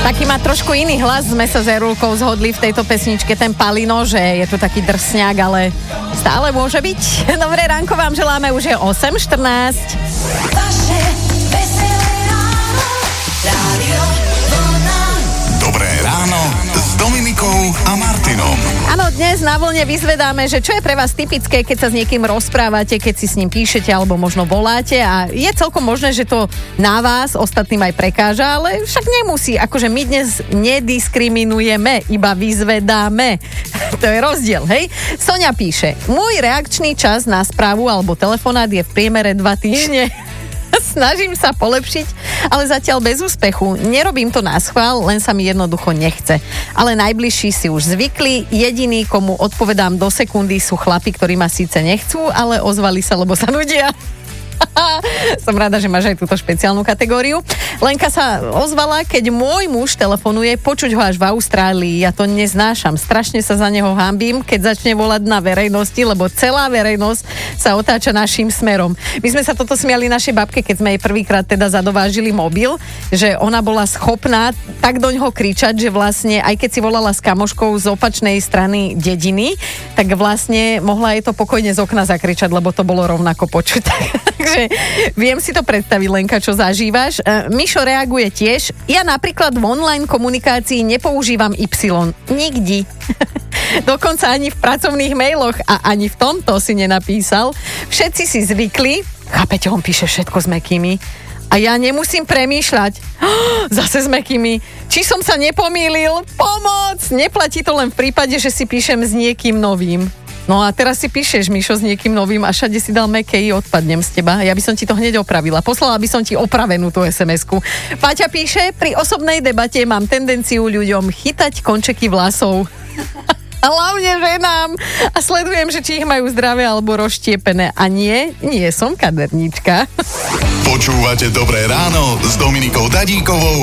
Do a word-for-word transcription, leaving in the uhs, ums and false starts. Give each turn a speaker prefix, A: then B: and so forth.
A: Taký má trošku iný hlas, sme sa s Erulkou zhodli v tejto pesničke, ten Palino, že je to taký drsňák, ale stále môže byť. Dobré ránko vám želáme, už je osem štrnásť.
B: Dobré ráno s Dominikou a Martinom.
A: Áno, dnes na vlne vyzvedáme, že čo je pre vás typické, keď sa s niekým rozprávate, keď si s ním píšete alebo možno voláte, a je celkom možné, že to na vás ostatným aj prekáža, ale však nemusí. Akože my dnes nediskriminujeme, iba vyzvedáme. To je rozdiel, hej? Sonia píše: môj reakčný čas na správu alebo telefonát je v priemere dva týždne. Snažím sa polepšiť, ale zatiaľ bez úspechu. Nerobím to na schvál, len sa mi jednoducho nechce. Ale najbližší si už zvykli. Jediný, komu odpovedám do sekundy, sú chlapi, ktorí ma síce nechcú, ale ozvali sa, lebo sa nudia. Som rada, že máš aj túto špeciálnu kategóriu. Lenka sa ozvala, keď môj muž telefonuje, počuť ho až v Austrálii. Ja to neznášam. Strašne sa za neho hanbím, keď začne volať na verejnosti, lebo celá verejnosť sa otáča našim smerom. My sme sa toto smiali našej babke, keď sme jej prvýkrát teda zadovážili mobil, že ona bola schopná tak doňho kričať, že vlastne aj keď si volala s kamoškou z opačnej strany dediny, tak vlastne mohla jej to pokojne z okna zakričať, lebo to bolo rovnako počuť. Takže viem si to predstaviť, Lenka, čo zažívaš. E, Mišo reaguje tiež. Ja napríklad v online komunikácii nepoužívam Y. Nikdy. Dokonca ani v pracovných mailoch a ani v tomto si nenapísal. Všetci si zvykli. Chápete, on píše všetko s mäkkými. A ja nemusím premýšľať. Oh, zase s mäkkými. Či som sa nepomýlil? Pomoc! Neplatí to len v prípade, že si píšem s niekým novým. No a teraz si píšeš, Mišo, s niekým novým a všade si dal mäkké i, odpadnem z teba. Ja by som ti to hneď opravila. Poslala by som ti opravenú tú es em esku. Paťa píše: pri osobnej debate mám tendenciu ľuďom chytať končeky vlasov. Hlavne ženám. A sledujem, že či ich majú zdravé alebo rozštiepené. A nie, nie som kaderníčka.
B: Počúvate Dobré ráno s Dominikou Dadíkovou